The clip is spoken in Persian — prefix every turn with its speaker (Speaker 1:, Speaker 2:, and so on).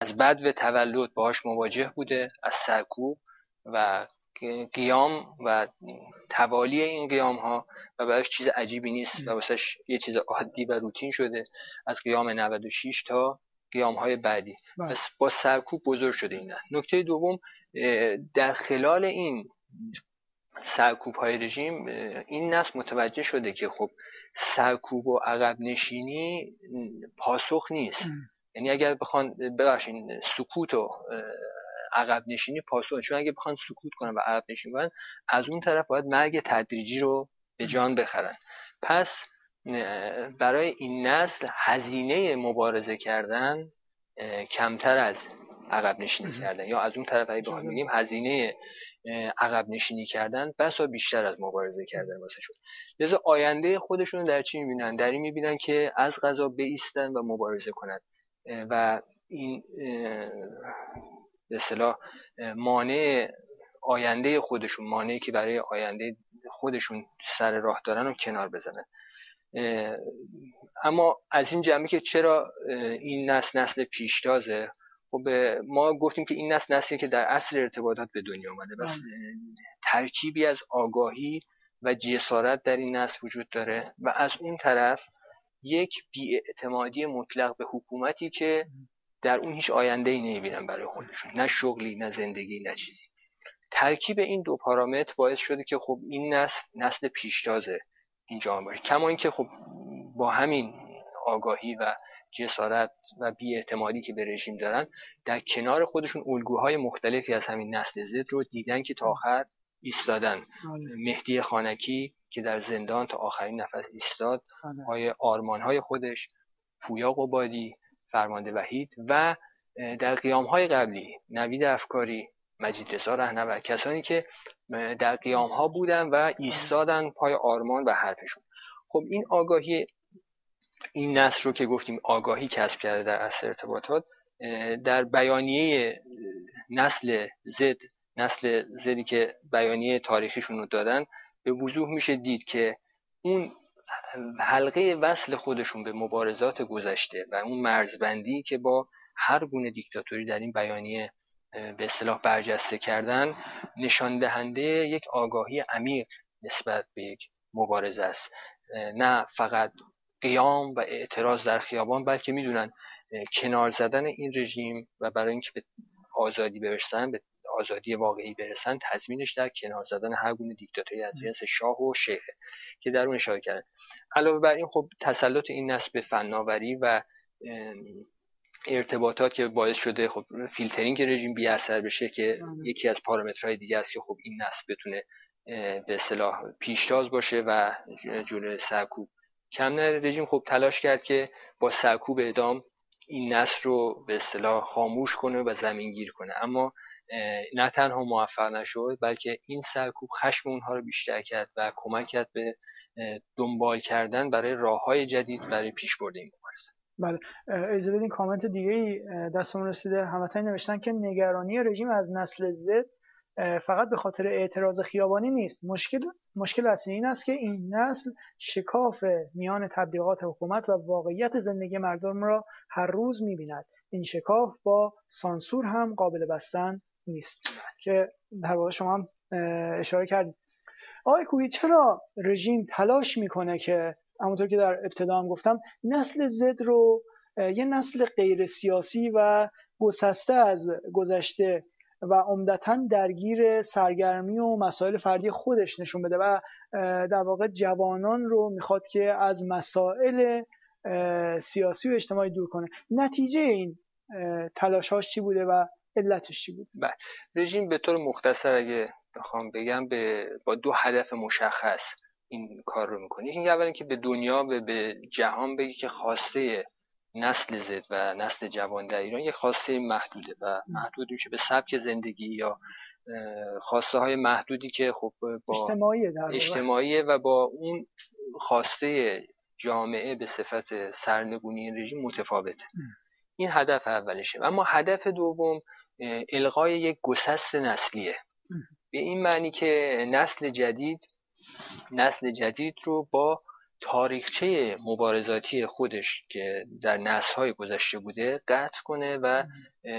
Speaker 1: از بدو تولد باهاش مواجه بوده، از سرکوب و قیام و توالی این قیام ها و براش چیز عجیبی نیست و واسش یه چیز عادی و روتین شده از قیام 96 تا قیام های بعدی. پس با سرکوب بزرگ شده این نسل. نکته دوم، در خلال این سرکوب های رژیم این نسل متوجه شده که خب سرکوب و عقب نشینی پاسخ نیست. یعنی اگر بخوان ببخشین سکوت و عقب نشینی پاسخ، چون اگه بخوان سکوت کنن و عقب نشینی کنن از اون طرف باید مرگ تدریجی رو به جان بخرن. پس برای این نسل هزینه مبارزه کردن کمتر از عقب نشینی کردن، یا از اون طرف اگه بخوام بگیم هزینه عقب نشینی کردن بسا بیشتر از مبارزه کردن واسه شون. لذا آینده خودشون در چی میبینن؟ در این میبینن که از قضا بایستن و مبارزه کنن و این به اصطلاح مانع آینده خودشون، مانعی که برای آینده خودشون سر راه دارن رو کنار بزنن. اما از این جمعی که چرا این نسل پیشتازه، خب ما گفتیم که این نسلی که در عصر ارتباطات به دنیا اومده، بس ترکیبی از آگاهی و جسارت در این نسل وجود داره و از اون طرف یک بی‌اعتمادی مطلق به حکومتی که در اون هیچ آینده‌ای نمی‌بینن برای خودشون، نه شغلی نه زندگی نه چیزی. ترکیب این دو پارامتر باعث شده که خب این نسل پیشتازه اینجا باشه. کما اینکه خب با همین آگاهی و جسارت و بی‌اعتمادی که به رژیم دارن، در کنار خودشون الگوهای مختلفی از همین نسل زد رو دیدن که تا آخر ایستادن. مهدی خانکی که در زندان تا آخرین نفس ایستاد، آرمان‌های خودش، پویا قبادی، فرمانده وحید و در قیام‌های قبلی نوید افکاری، مجید رضا رهنورد، کسانی که در قیام‌ها بودن و ایستادن پای آرمان و حرفشون. خب این آگاهی این نسل رو که گفتیم آگاهی کسب کرده در عصر ارتباطات، در بیانیه نسل زدی که بیانیه تاریخیشون رو دادن به وضوح میشه دید که اون حلقه وصل خودشون به مبارزات گذشته و اون مرزبندی که با هر گونه دیکتاتوری در این بیانیه به اصطلاح برجسته کردن، نشان دهنده یک آگاهی عمیق نسبت به یک مبارزه است. نه فقط قیام و اعتراض در خیابان، بلکه میدونن کنار زدن این رژیم و برای اینکه به آزادی برسن، به آزادی واقعی برسن، تضمینش در کنار زدن هر گونه دیکتاتوری از جنس شاه و شیخ که در اون اشاره کردن. علاوه بر این خب تسلط این نسل به فناوری و ارتباطات که باعث شده خب فیلترینگ رژیم بی اثر بشه که یکی از پارامترهای دیگه است که خب این نسل بتونه به اصطلاح پیشتاز باشه و جلوی سرکوب کم نره. رژیم خب تلاش کرد که با سرکوب اعدام این نسل رو به اصطلاح خاموش کنه و زمینگیر کنه، اما نه تنها موفق نشد بلکه این سرکوب خشم اونها رو بیشتر کرد و کمک کرد به دنبال کردن برای راه‌های جدید برای پیشبرد این مبارزه.
Speaker 2: بله، اجازه بدین کامنت دیگه‌ای دستمون رسیده. همتون نوشتن که نگرانی رژیم از نسل زد فقط به خاطر اعتراض خیابانی نیست. مشکل اصلی این است که این نسل شکاف میان تبلیغات حکومت و واقعیت زندگی مردم را هر روز می‌بیند. این شکاف با سانسور هم قابل بستن نیست که در واقع شما هم اشاره کردید. آقای کوهی، چرا رژیم تلاش میکنه که همونطور که در ابتدا هم گفتم نسل زد رو یه نسل غیر سیاسی و گسسته از گذشته و عمدتاً درگیر سرگرمی و مسائل فردی خودش نشون بده و در واقع جوانان رو میخواد که از مسائل سیاسی و اجتماعی دور کنه؟ نتیجه این تلاش‌هاش چی بوده و علتش چی بود؟
Speaker 1: بله، رژیم به طور مختصر اگه بخوام بگم با دو هدف مشخص این کار رو میکنه. یکی اولا که به دنیا و به جهان بگی که خواسته نسل زد و نسل جوان در ایران یک خواسته محدوده و محدود میشه به سبک زندگی یا خواسته های محدودی که خب با اجتماعیه و با اون خواسته جامعه به صفت سرنگونی این رژیم متفاوته. این هدف اولشه. اما هدف دوم الغای یک گسست نسلیه، به این معنی که نسل جدید رو با تاریخچه مبارزاتی خودش که در نسل‌های گذشته بوده قطع کنه و